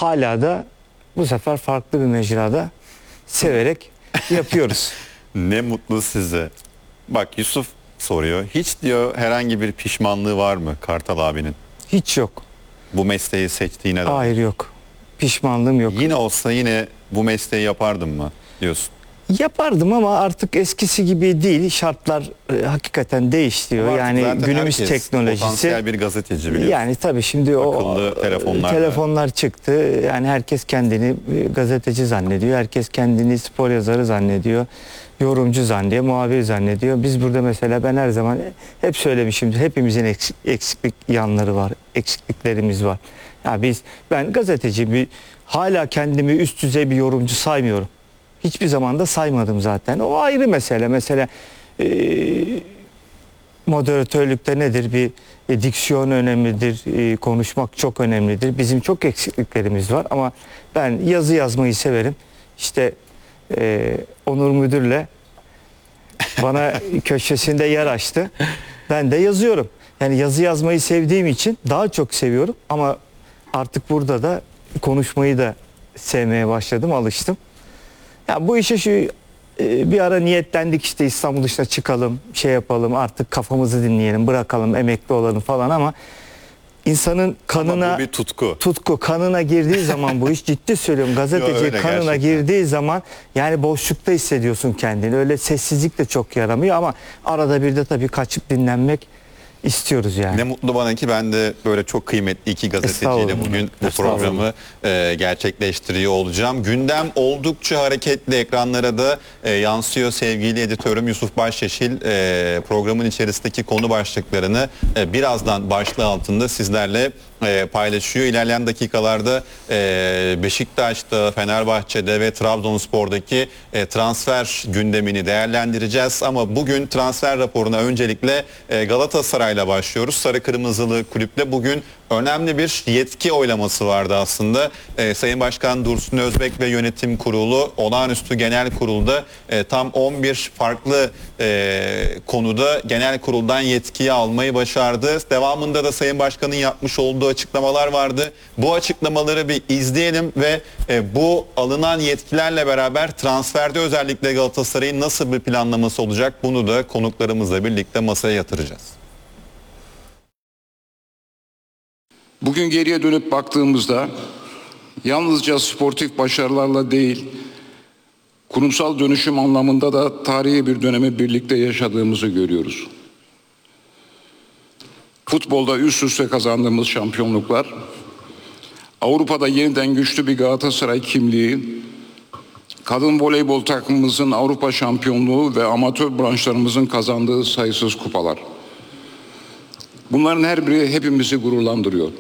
hala da bu sefer farklı bir mecrada severek yapıyoruz. Ne mutlu size. Bak Yusuf soruyor. Hiç diyor herhangi bir pişmanlığı var mı Kartal abinin? Hiç yok. Bu mesleği seçtiğine dair. Hayır, yok. Pişmanlığım yok. Yine olsa yine bu mesleği yapardın mı diyorsun? Yapardım ama artık eskisi gibi değil. Şartlar hakikaten değişiyor. Ama Yani zaten günümüz herkes teknolojisi. potansiyel bir gazeteci biliyorsun. Yani tabii şimdi Akıllı telefonlar çıktı. Yani herkes kendini gazeteci zannediyor. Herkes kendini spor yazarı zannediyor. Yorumcu zannediyor, muhabir zannediyor. Biz burada mesela ben her zaman hep söylemişimdir. Hepimizin eksiklik yanları var. Eksikliklerimiz var. Ya ben gazeteci hala kendimi üst düzey bir yorumcu saymıyorum. Hiçbir zaman da saymadım zaten. O ayrı mesele. Mesela moderatörlükte nedir? Bir diksiyon önemlidir. Konuşmak çok önemlidir. Bizim çok eksikliklerimiz var ama ben yazı yazmayı severim. İşte Onur Müdür'le bana köşesinde yer açtı. Ben de yazıyorum. Yani yazı yazmayı sevdiğim için daha çok seviyorum ama artık burada da konuşmayı da sevmeye başladım, alıştım. Ya bu işe bir ara niyetlendik, işte İstanbul dışına çıkalım, şey yapalım, artık kafamızı dinleyelim, bırakalım, emekli olalım falan ama insanın kanına, ama bu bir tutku kanına girdiği zaman, bu iş ciddi söylüyorum, gazeteci kanına girdiği zaman yani boşlukta hissediyorsun kendini. Öyle sessizlik de çok yaramıyor ama arada bir de tabii kaçıp dinlenmek istiyoruz yani. Ne mutlu bana ki ben de böyle çok kıymetli iki gazeteciyle bugün bu programı gerçekleştiriyor olacağım. Gündem oldukça hareketli, ekranlara da yansıyor. Sevgili editörüm Yusuf Başyeşil programın içerisindeki konu başlıklarını birazdan başlığı altında sizlerle paylaşıyor. İlerleyen dakikalarda Beşiktaş'ta, Fenerbahçe'de ve Trabzonspor'daki transfer gündemini değerlendireceğiz. Ama bugün transfer raporuna öncelikle Galatasaray'la başlıyoruz. Sarı Kırmızılı kulüpte bugün önemli bir yetki oylaması vardı aslında. Sayın Başkan Dursun Özbek ve Yönetim Kurulu olağanüstü genel kurulda tam 11 farklı konuda genel kuruldan yetkiyi almayı başardı. Devamında da Sayın Başkan'ın yapmış olduğu açıklamalar vardı. Bu açıklamaları bir izleyelim ve bu alınan yetkilerle beraber transferde özellikle Galatasaray'ın nasıl bir planlaması olacak, bunu da konuklarımızla birlikte masaya yatıracağız. Bugün geriye dönüp baktığımızda yalnızca sportif başarılarla değil, kurumsal dönüşüm anlamında da tarihi bir dönemi birlikte yaşadığımızı görüyoruz. Futbolda üst üste kazandığımız şampiyonluklar, Avrupa'da yeniden güçlü bir Galatasaray kimliği, kadın voleybol takımımızın Avrupa şampiyonluğu ve amatör branşlarımızın kazandığı sayısız kupalar. Bunların her biri hepimizi gururlandırıyor.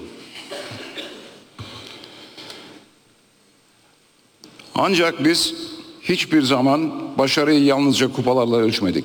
Ancak biz hiçbir zaman başarıyı yalnızca kupalarla ölçmedik.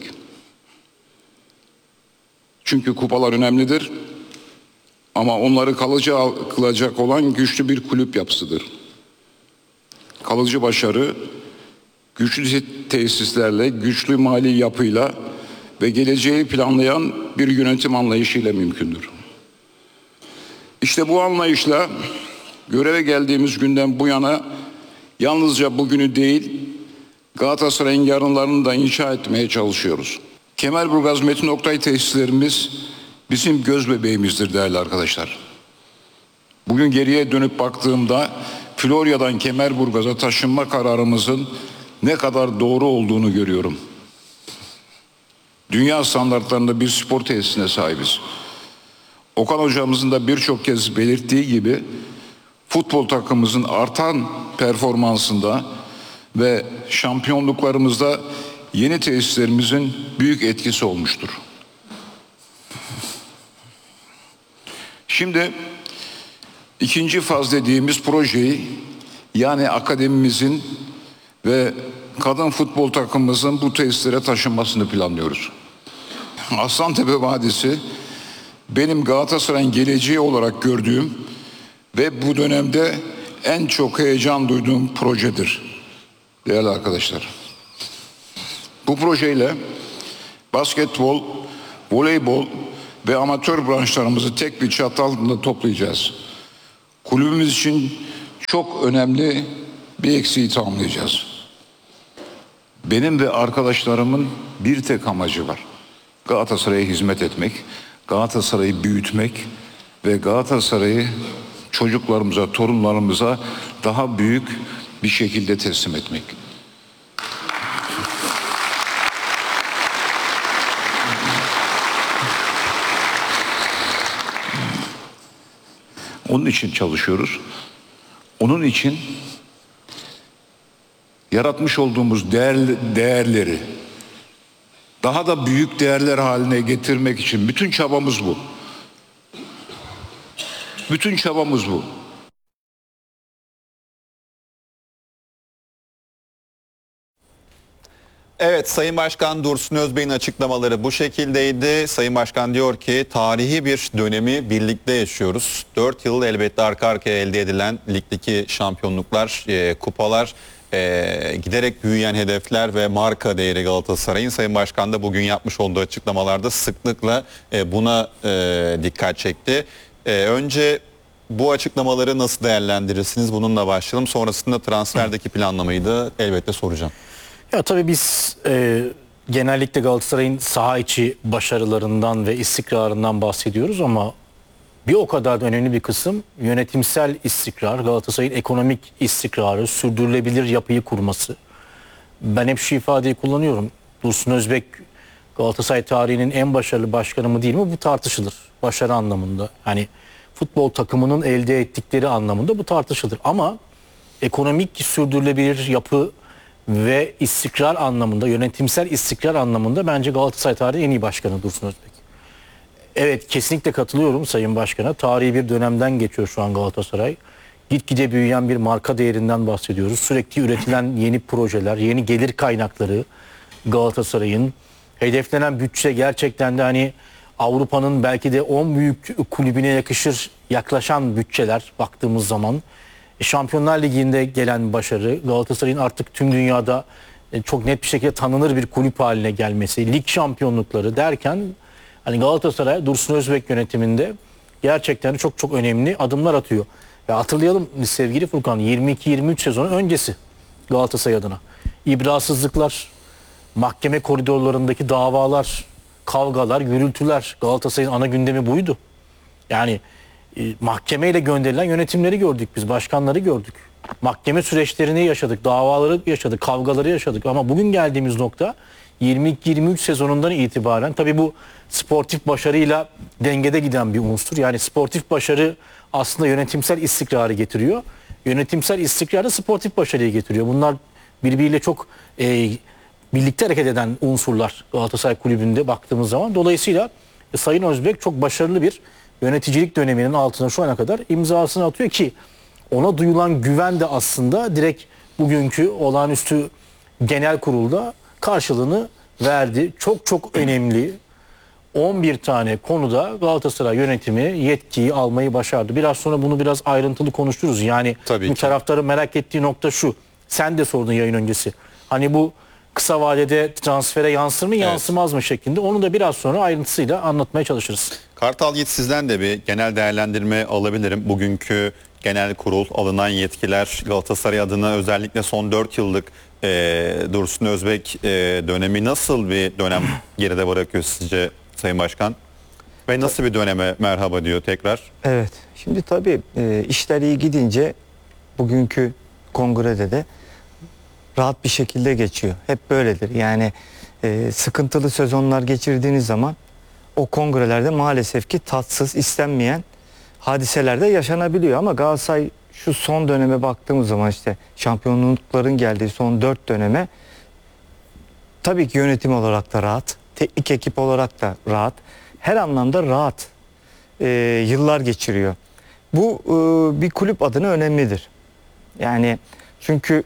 Çünkü kupalar önemlidir ama onları kalıcı kılacak olan güçlü bir kulüp yapısıdır. Kalıcı başarı, güçlü tesislerle, güçlü mali yapıyla ve geleceği planlayan bir yönetim anlayışıyla mümkündür. İşte bu anlayışla göreve geldiğimiz günden bu yana yalnızca bugünü değil, Galatasaray'ın yarınlarını da inşa etmeye çalışıyoruz. Kemerburgaz Metin Oktay tesislerimiz bizim göz bebeğimizdir değerli arkadaşlar. Bugün geriye dönüp baktığımda Florya'dan Kemerburgaz'a taşınma kararımızın ne kadar doğru olduğunu görüyorum. Dünya standartlarında bir spor tesisine sahibiz. Okan hocamızın da birçok kez belirttiği gibi futbol takımımızın artan performansında ve şampiyonluklarımızda yeni tesislerimizin büyük etkisi olmuştur. Şimdi ikinci faz dediğimiz projeyi, yani akademimizin ve kadın futbol takımımızın bu tesislere taşınmasını planlıyoruz. Aslantepe Vadisi benim Galatasaray'ın geleceği olarak gördüğüm ve bu dönemde en çok heyecan duyduğum projedir değerli arkadaşlar. Bu projeyle basketbol, voleybol ve amatör branşlarımızı tek bir çatı altında toplayacağız. Kulübümüz için çok önemli bir eksiği tamamlayacağız. Benim ve arkadaşlarımın bir tek amacı var. Galatasaray'a hizmet etmek, Galatasaray'ı büyütmek ve Galatasaray'ı çocuklarımıza, torunlarımıza daha büyük bir şekilde teslim etmek. Onun için çalışıyoruz. Onun için yaratmış olduğumuz değerleri daha da büyük değerler haline getirmek için bütün çabamız bu. Bütün çabamız bu. Evet, Sayın Başkan Dursun Özbek'in açıklamaları bu şekildeydi. Sayın Başkan diyor ki tarihi bir dönemi birlikte yaşıyoruz. 4 yıl elbette arka arkaya elde edilen ligdeki şampiyonluklar, kupalar, giderek büyüyen hedefler ve marka değeri Galatasaray'ın. Sayın Başkan da bugün yapmış olduğu açıklamalarda sıklıkla buna dikkat çekti. Önce bu açıklamaları nasıl değerlendirirsiniz? Bununla başlayalım. Sonrasında transferdeki planlamayı da elbette soracağım. Ya tabii biz genellikle Galatasaray'ın saha içi başarılarından ve istikrarından bahsediyoruz ama bir o kadar da önemli bir kısım yönetimsel istikrar, Galatasaray'ın ekonomik istikrarı, sürdürülebilir yapıyı kurması. Ben hep şu ifadeyi kullanıyorum. Dursun Özbek Galatasaray tarihinin en başarılı başkanı mı değil mi? Bu tartışılır. Başarı anlamında. Yani futbol takımının elde ettikleri anlamında bu tartışılır. Ama ekonomik sürdürülebilir yapı ve istikrar anlamında, yönetimsel istikrar anlamında bence Galatasaray tarihi en iyi başkanı Dursun Özbek. Evet, kesinlikle katılıyorum Sayın Başkan'a. Tarihi bir dönemden geçiyor şu an Galatasaray. Gitgide büyüyen bir marka değerinden bahsediyoruz. Sürekli üretilen yeni projeler, yeni gelir kaynakları Galatasaray'ın. Hedeflenen bütçe gerçekten de hani Avrupa'nın belki de 10 büyük kulübüne yaklaşan bütçeler baktığımız zaman. Şampiyonlar Ligi'nde gelen başarı, Galatasaray'ın artık tüm dünyada çok net bir şekilde tanınır bir kulüp haline gelmesi, lig şampiyonlukları derken hani Galatasaray Dursun Özbek yönetiminde gerçekten çok çok önemli adımlar atıyor. Ve hatırlayalım sevgili Furkan, 22-23 sezonu öncesi Galatasaray adına. İbrasızlıklar, mahkeme koridorlarındaki davalar, kavgalar, gürültüler, Galatasaray'ın ana gündemi buydu. Yani mahkemeyle gönderilen yönetimleri gördük biz, başkanları gördük. Mahkeme süreçlerini yaşadık, davaları yaşadık, kavgaları yaşadık. Ama bugün geldiğimiz nokta 22-23 sezonundan itibaren tabii bu sportif başarıyla dengede giden bir unsur. Yani sportif başarı aslında yönetimsel istikrarı getiriyor. Yönetimsel istikrar da sportif başarıyı getiriyor. Bunlar birbiriyle çok birlikte hareket eden unsurlar Galatasaray Kulübü'nde baktığımız zaman. Dolayısıyla Sayın Özbek çok başarılı bir yöneticilik döneminin altına şu ana kadar imzasını atıyor ki ona duyulan güven de aslında direkt bugünkü olağanüstü genel kurulda karşılığını verdi. Çok çok önemli 11 tane konuda Galatasaray yönetimi yetkiyi almayı başardı. Biraz sonra bunu biraz ayrıntılı konuşuruz. Yani Tabii bu ki. taraftarın merak ettiği nokta şu. Sen de sordun yayın öncesi. Hani bu kısa vadede transfere yansır mı yansımaz mı şeklinde. Onu da biraz sonra ayrıntısıyla anlatmaya çalışırız. Kartal Yiğit, sizden de bir genel değerlendirme alabilirim. Bugünkü genel kurul, alınan yetkiler Galatasaray adına özellikle son 4 yıllık Dursun Özbek dönemi nasıl bir dönem geride bırakıyor sizce Sayın Başkan? Ve nasıl bir döneme merhaba diyor tekrar? Evet. Şimdi tabii işler iyi gidince bugünkü kongrede de rahat bir şekilde geçiyor. Hep böyledir. Yani sıkıntılı sezonlar geçirdiğiniz zaman o kongrelerde maalesef ki tatsız, istenmeyen hadiseler de yaşanabiliyor. Ama Galatasaray şu son döneme baktığımız zaman işte şampiyonlukların geldiği son 4 döneme tabii ki yönetim olarak da rahat, teknik ekip olarak da rahat, her anlamda rahat yıllar geçiriyor. Bu bir kulüp adına önemlidir. Yani çünkü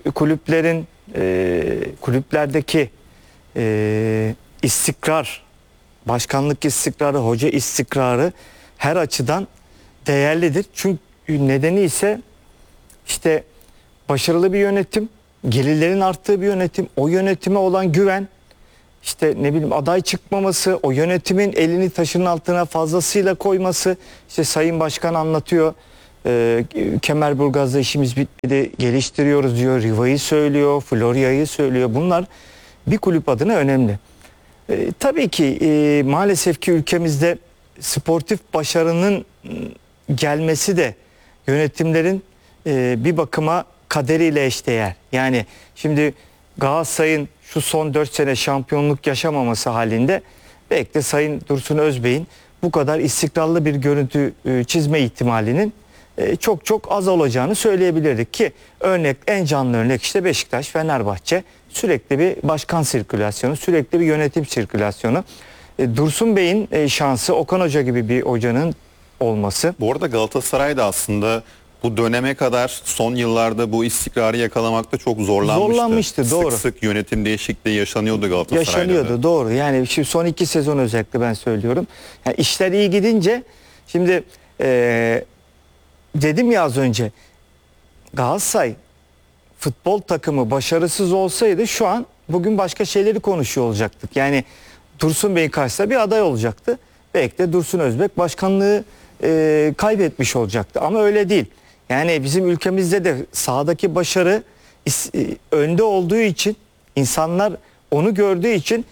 kulüplerdeki istikrar, başkanlık istikrarı, hoca istikrarı her açıdan değerlidir. Çünkü nedeni ise işte başarılı bir yönetim, gelirlerin arttığı bir yönetim, o yönetime olan güven, işte ne bileyim aday çıkmaması, o yönetimin elini taşın altına fazlasıyla koyması, işte Sayın Başkan anlatıyor. Kemerburgaz'da işimiz bitmedi, geliştiriyoruz diyor. Riva'yı söylüyor, Florya'yı söylüyor. Bunlar bir kulüp adına önemli. Tabii ki maalesef ki ülkemizde sportif başarının gelmesi de yönetimlerin bir bakıma kaderiyle eşdeğer. Yani şimdi Galatasaray'ın şu son 4 sene şampiyonluk yaşamaması halinde belki de Sayın Dursun Özbey'in bu kadar istikrarlı bir görüntü çizme ihtimalinin çok çok az olacağını söyleyebilirdik ki örnek, en canlı örnek işte Beşiktaş, Fenerbahçe, sürekli bir başkan sirkülasyonu, sürekli bir yönetim sirkülasyonu. Dursun Bey'in şansı Okan Hoca gibi bir hocanın olması. Bu arada Galatasaray da aslında bu döneme kadar son yıllarda bu istikrarı yakalamakta çok zorlanmıştı. Zorlanmıştı, doğru. Sık sık yönetim değişikliği yaşanıyordu Galatasaray'da. Yaşanıyordu, doğru. Yani şimdi son 2 sezon özellikle ben söylüyorum. Yani işler iyi gidince şimdi dedim ya az önce, Galatasaray futbol takımı başarısız olsaydı şu an bugün başka şeyleri konuşuyor olacaktık. Yani Dursun Bey'in karşısında bir aday olacaktı. Belki de Dursun Özbek başkanlığı kaybetmiş olacaktı. Ama öyle değil. Yani bizim ülkemizde de sahadaki başarı önde olduğu için, insanlar onu gördüğü için,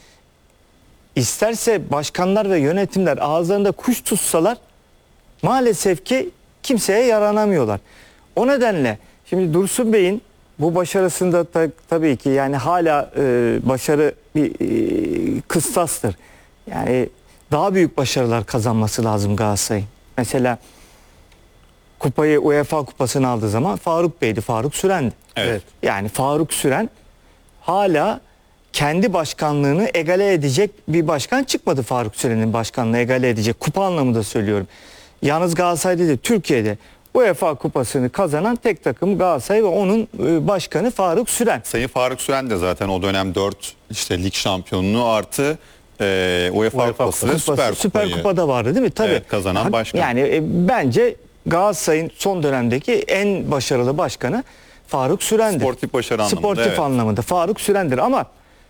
isterse başkanlar ve yönetimler ağızlarında kuş tutsalar maalesef ki kimseye yaranamıyorlar. O nedenle şimdi Dursun Bey'in bu başarısında tabii ki yani hala başarı bir kıstastır. Yani daha büyük başarılar kazanması lazım Galatasaray'ın. Mesela kupayı, UEFA kupasını aldığı zaman Faruk Bey'di, Faruk Süren'di. Evet. Yani Faruk Süren hala kendi başkanlığını egale edecek bir başkan çıkmadı, Faruk Süren'in başkanlığını egale edecek. Kupa anlamında söylüyorum. Yalnız Galatasaray'da değil, Türkiye'de UEFA kupasını kazanan tek takım Galatasaray ve onun başkanı Faruk Süren. Sayın Faruk Süren de zaten o dönem 4 işte lig şampiyonluğu artı UEFA kupası ve Süper Kupa'da vardı değil mi? Tabii. Evet, kazanan başkan. Yani bence Galatasaray'ın son dönemdeki en başarılı başkanı Faruk Süren'dir. Sportif başarı anlamında. Sportif evet. anlamında Faruk Süren'dir ama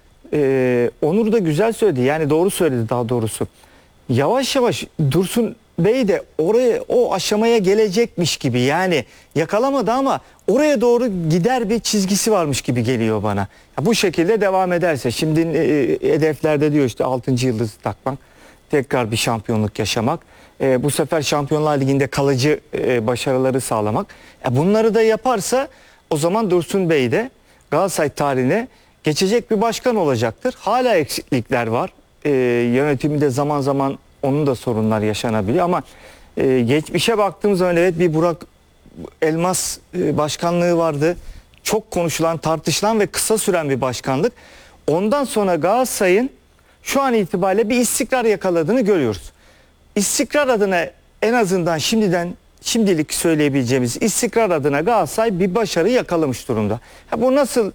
Onur da güzel söyledi. Yani doğru söyledi daha doğrusu. Yavaş yavaş Dursun Bey de oraya, o aşamaya gelecekmiş gibi, yani yakalamadı ama oraya doğru gider bir çizgisi varmış gibi geliyor bana. Ya bu şekilde devam ederse şimdi hedeflerde diyor işte 6. yıldızı takmak, tekrar bir şampiyonluk yaşamak, bu sefer Şampiyonlar Ligi'nde kalıcı başarıları sağlamak. Bunları da yaparsa o zaman Dursun Bey de Galatasaray tarihine geçecek bir başkan olacaktır. Hala eksiklikler var. Yönetiminde zaman zaman onun da sorunlar yaşanabiliyor ama geçmişe baktığımız zaman evet, bir Burak Elmas başkanlığı vardı. Çok konuşulan, tartışılan ve kısa süren bir başkanlık. Ondan sonra Galatasaray'ın şu an itibariyle bir istikrar yakaladığını görüyoruz. İstikrar adına en azından şimdilik söyleyebileceğimiz istikrar adına Galatasaray bir başarı yakalamış durumda. Bu nasıl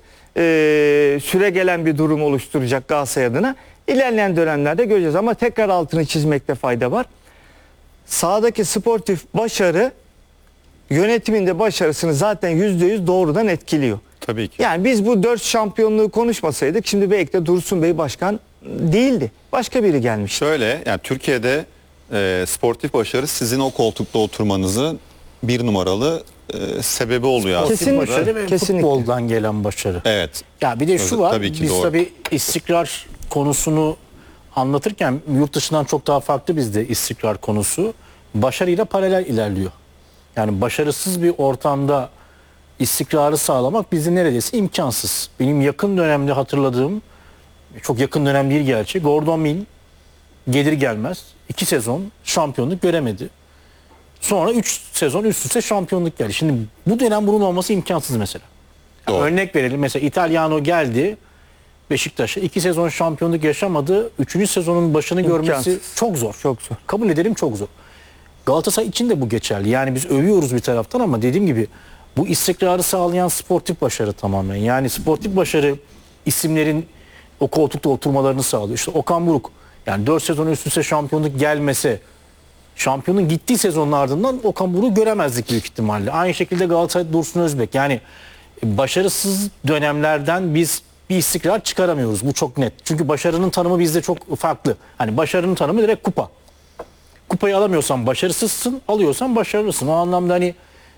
süre gelen bir durum oluşturacak Galatasaray adına? İlerleyen dönemlerde göreceğiz ama tekrar altını çizmekte fayda var. Sahadaki sportif başarı yönetiminde başarısını zaten %100 doğrudan etkiliyor. Tabii ki. Yani biz bu 4 şampiyonluğu konuşmasaydık şimdi belki de Dursun Bey başkan değildi. Başka biri gelmişti. Şöyle, yani Türkiye'de sportif başarı sizin o koltukta oturmanızın bir numaralı sebebi oluyor aslında. Kesinlikle. Başarı ve Kesinlikle. futboldan gelen başarı. Evet. Ya bir de şu var, Tabii ki biz doğru. tabii istikrar konusunu anlatırken yurt dışından çok daha farklı bizde istikrar konusu. Başarıyla paralel ilerliyor. Yani başarısız bir ortamda istikrarı sağlamak bizi neredeyse imkansız. Benim yakın dönemde hatırladığım, çok yakın dönem değil gerçi, Gordon Mill gelir gelmez 2 sezon şampiyonluk göremedi. Sonra 3 sezon üst üste şampiyonluk geldi. Şimdi bu dönem bunun olması imkansız mesela. Doğru. Örnek verelim, mesela İtalyano geldi Beşiktaş'a, 2 sezon şampiyonluk yaşamadı. 3. sezonun başını görmesi İmkansız. çok zor. Çok zor. Kabul edelim, çok zor. Galatasaray için de bu geçerli. Yani biz övüyoruz bir taraftan ama dediğim gibi bu istikrarı sağlayan sportif başarı tamamen. Yani sportif başarı isimlerin o koltukta oturmalarını sağlıyor. İşte Okan Buruk, yani 4 sezon üst üste şampiyonluk gelmese, şampiyonun gittiği sezonun ardından Okan Buruk'u göremezdik büyük ihtimalle. Aynı şekilde Galatasaray Dursun Özbek. Yani başarısız dönemlerden biz bir istikrar çıkaramıyoruz. Bu çok net. Çünkü başarının tanımı bizde çok farklı. Hani başarının tanımı direkt kupa. Kupayı alamıyorsan başarısızsın, alıyorsan başarılısın. O anlamda hani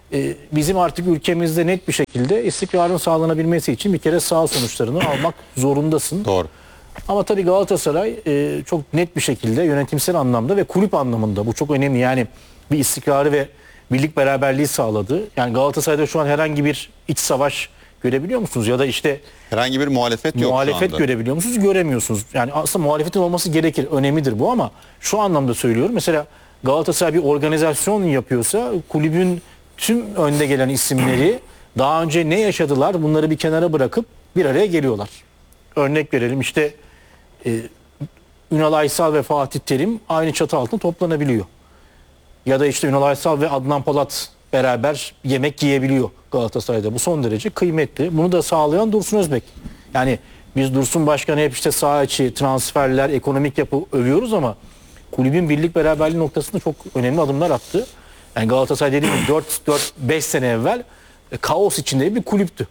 bizim artık ülkemizde net bir şekilde istikrarın sağlanabilmesi için bir kere sağ sonuçlarını almak zorundasın. Doğru. Ama tabii Galatasaray çok net bir şekilde yönetimsel anlamda ve kulüp anlamında bu çok önemli. Yani bir istikrarı ve birlik beraberliği sağladı. Yani Galatasaray'da şu an herhangi bir iç savaş görebiliyor musunuz? Ya da işte Herhangi bir muhalefet yok şu muhalefet anda. görebiliyor musunuz? Göremiyorsunuz. Yani aslında muhalefetin olması gerekir. Önemlidir bu ama şu anlamda söylüyorum. Mesela Galatasaray bir organizasyon yapıyorsa kulübün tüm önde gelen isimleri daha önce ne yaşadılar bunları bir kenara bırakıp bir araya geliyorlar. Örnek verelim işte Ünal Aysal ve Fatih Terim aynı çatı altında toplanabiliyor. Ya da işte Ünal Aysal ve Adnan Polat beraber yemek yiyebiliyor Galatasaray'da. Bu son derece kıymetli. Bunu da sağlayan Dursun Özbek. Yani biz Dursun Başkan'ı hep işte saha içi transferler, ekonomik yapı övüyoruz ama kulübün birlik beraberliği noktasında çok önemli adımlar attı. Yani Galatasaray dediğim gibi 4-5 sene evvel kaos içinde bir kulüptü.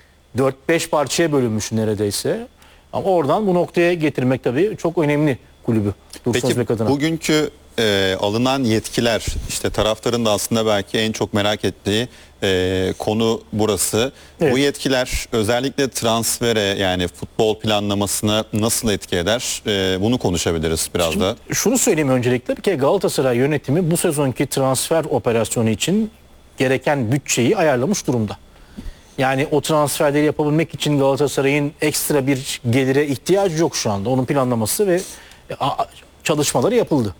4-5 parçaya bölünmüş neredeyse. Ama oradan bu noktaya getirmek tabii çok önemli kulübü Dursun Özbek Peki adına. bugünkü alınan yetkiler, işte taraftarın da aslında belki en çok merak ettiği konu burası. Evet. Bu yetkiler özellikle transfere, yani futbol planlamasına nasıl etki eder? Bunu konuşabiliriz biraz da. Şunu söyleyeyim öncelikle, bir kere Galatasaray yönetimi bu sezonki transfer operasyonu için gereken bütçeyi ayarlamış durumda. Yani o transferleri yapabilmek için Galatasaray'ın ekstra bir gelire ihtiyacı yok şu anda. Onun planlaması ve çalışmaları yapıldı.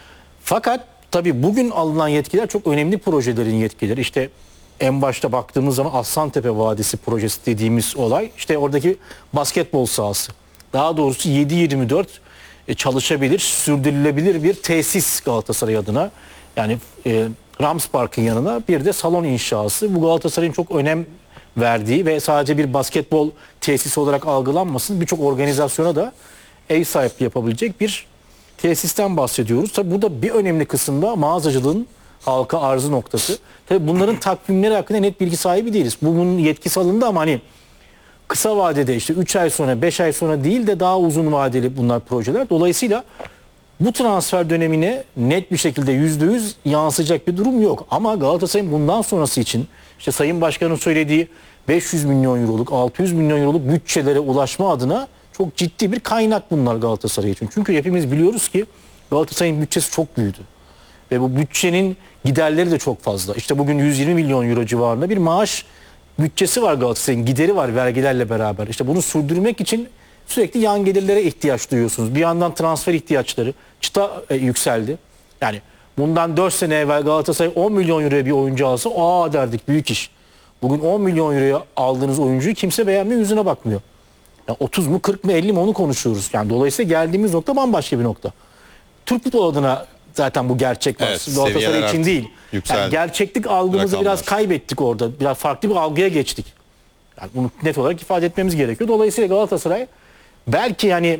Fakat tabii bugün alınan yetkiler çok önemli projelerin yetkileri. İşte en başta baktığımız zaman Aslantepe Vadisi projesi dediğimiz olay, işte oradaki basketbol sahası. Daha doğrusu 7-24 çalışabilir, sürdürülebilir bir tesis Galatasaray adına. Yani Rams Park'ın yanına bir de salon inşası. Bu Galatasaray'ın çok önem verdiği ve sadece bir basketbol tesisi olarak algılanmasın, birçok organizasyona da ev sahipliği yapabilecek bir tesisten bahsediyoruz. Tabii burada bir önemli kısımda mağazacılığın halka arzı noktası. Tabii bunların takvimleri hakkında net bilgi sahibi değiliz. Bunun yetkisi alındı ama hani kısa vadede işte 3 ay sonra 5 ay sonra değil de daha uzun vadeli bunlar projeler. Dolayısıyla bu transfer dönemine net bir şekilde %100 yansıyacak bir durum yok. Ama Galatasaray'ın bundan sonrası için işte Sayın Başkan'ın söylediği 500 milyon euroluk 600 milyon euroluk bütçelere ulaşma adına çok ciddi bir kaynak bunlar Galatasaray için. Çünkü hepimiz biliyoruz ki Galatasaray'ın bütçesi çok büyüdü. Ve bu bütçenin giderleri de çok fazla. İşte bugün 120 milyon euro civarında bir maaş bütçesi var Galatasaray'ın. Gideri var vergilerle beraber. İşte bunu sürdürmek için sürekli yan gelirlere ihtiyaç duyuyorsunuz. Bir yandan transfer ihtiyaçları çıta yükseldi. Yani bundan 4 sene evvel Galatasaray 10 milyon euroya bir oyuncu alsa aa derdik, büyük iş. Bugün 10 milyon euroya aldığınız oyuncuyu kimse beğenmiyor, yüzüne bakmıyor. Yani 30 mu 40 mı 50 mi onu konuşuyoruz. Yani dolayısıyla geldiğimiz nokta bambaşka bir nokta. Türk futbolu adına zaten bu gerçek var. Evet, Galatasaray seviyeler için artık değil. yükseldi. Yani gerçeklik algımızı Rakamlar. biraz kaybettik orada. Biraz farklı bir algıya geçtik. Yani bunu net olarak ifade etmemiz gerekiyor. Dolayısıyla Galatasaray belki yani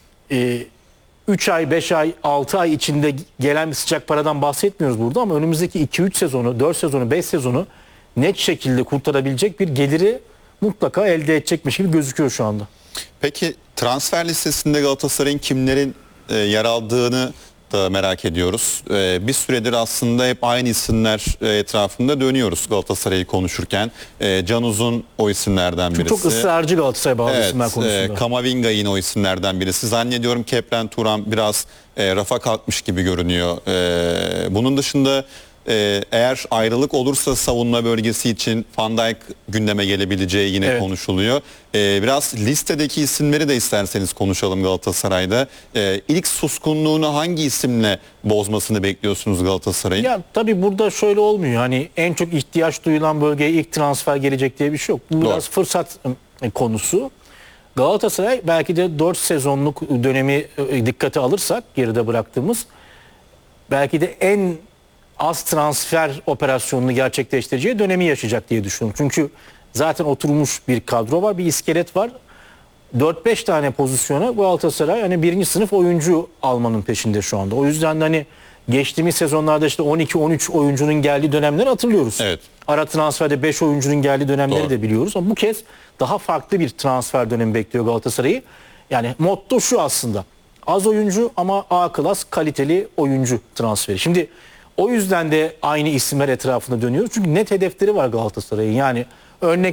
3 ay, 5 ay, 6 ay içinde gelen bir sıcak paradan bahsetmiyoruz burada ama önümüzdeki 2-3 sezonu, 4 sezonu, 5 sezonu net şekilde kurtarabilecek bir geliri mutlaka elde edecekmiş gibi gözüküyor şu anda. Peki transfer listesinde Galatasaray'ın kimlerin yer aldığını da merak ediyoruz. Bir süredir aslında hep aynı isimler etrafında dönüyoruz Galatasaray'ı konuşurken. Can Uzun o isimlerden birisi. Çok ısrarcı Galatasaray bazı isimler konusunda. Kamavinga yine o isimlerden birisi. Zannediyorum Kepren Turan biraz rafa kalkmış gibi görünüyor. Bunun dışında eğer ayrılık olursa savunma bölgesi için Van Dijk gündeme gelebileceği yine konuşuluyor. Biraz listedeki isimleri de isterseniz konuşalım Galatasaray'da. İlk suskunluğunu hangi isimle bozmasını bekliyorsunuz Galatasaray'ın? Ya tabii burada şöyle olmuyor. Hani en çok ihtiyaç duyulan bölgeye ilk transfer gelecek diye bir şey yok. Bu biraz fırsat konusu. Galatasaray belki de 4 sezonluk dönemi dikkate alırsak geride bıraktığımız belki de en az transfer operasyonunu gerçekleştireceği dönemi yaşayacak diye düşünüyorum. Çünkü zaten oturmuş bir kadro var, bir iskelet var. 4-5 tane pozisyona Galatasaray hani birinci sınıf oyuncu almanın peşinde şu anda. O yüzden de hani geçtiğimiz sezonlarda işte 12-13 oyuncunun geldiği dönemleri hatırlıyoruz. Evet. Ara transferde 5 oyuncunun geldiği dönemleri de biliyoruz. Ama bu kez daha farklı bir transfer dönemi bekliyor Galatasaray'ı. Yani motto şu aslında. Az oyuncu ama A klas kaliteli oyuncu transferi. Şimdi O yüzden de aynı isimler etrafında dönüyoruz. Çünkü net hedefleri var Galatasaray'ın. Yani örnek